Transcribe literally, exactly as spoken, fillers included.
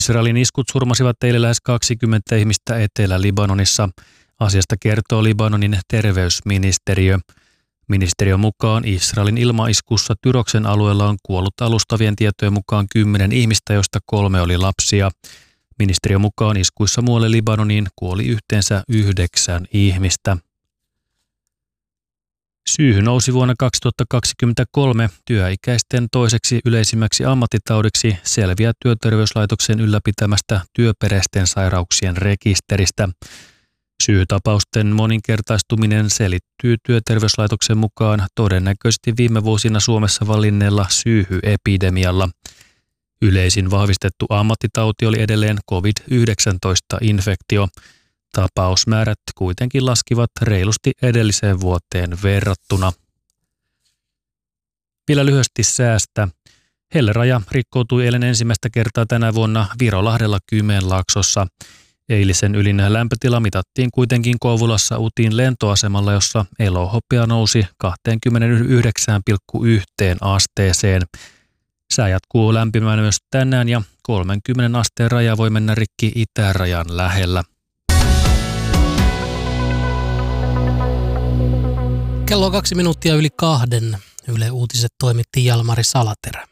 Israelin iskut surmasivat eilen lähes kaksikymmentä ihmistä Etelä-Libanonissa. Asiasta kertoo Libanonin terveysministeriö. Ministeriön mukaan Israelin ilmaiskussa Tyroksen alueella on kuollut alustavien tietojen mukaan kymmenen ihmistä, joista kolme oli lapsia. Ministeriön mukaan iskuissa muualle Libanoniin kuoli yhteensä yhdeksän ihmistä. Syyhy nousi vuonna kaksituhattakaksikymmentäkolme työikäisten toiseksi yleisimmäksi ammattitaudiksi selviää työterveyslaitoksen ylläpitämästä työperäisten sairauksien rekisteristä. Syyhytapausten moninkertaistuminen selittyy työterveyslaitoksen mukaan todennäköisesti viime vuosina Suomessa valinneella syyhyepidemialla. Yleisin vahvistettu ammattitauti oli edelleen covid yhdeksäntoista-infektio. Tapausmäärät kuitenkin laskivat reilusti edelliseen vuoteen verrattuna. Vielä lyhyesti säästä. Helleraja rikkoutui eilen ensimmäistä kertaa tänä vuonna Virolahdella Kymenlaaksossa. Eilisen ylin lämpötila mitattiin kuitenkin Kouvolassa Utin lentoasemalla, jossa elohopea nousi kaksikymmentäyhdeksän pilkku yksi asteeseen. Sää jatkuu lämpimään myös tänään ja kolmekymmentä asteen raja voi mennä rikki itärajan lähellä. Kello on kaksi minuuttia yli kahden. Yle Uutiset toimitti Jalmari Salaterä.